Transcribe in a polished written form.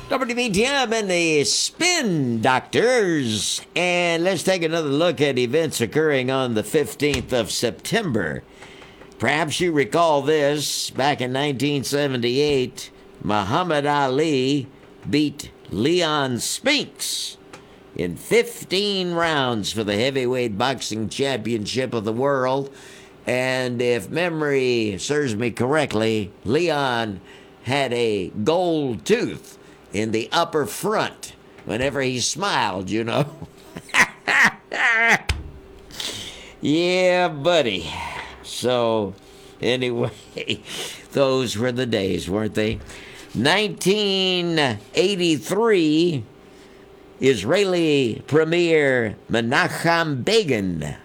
WBTM and the Spin Doctors. And let's take another look at events occurring on the 15th of September. Perhaps you recall this. Back in 1978, Muhammad Ali beat Leon Spinks in 15 rounds for the heavyweight boxing championship of the world. And if memory serves me correctly, Leon had a gold tooth in the upper front whenever he smiled, you know. Yeah, buddy. So, anyway, those were the days, weren't they? 1983, Israeli Premier Menachem Begin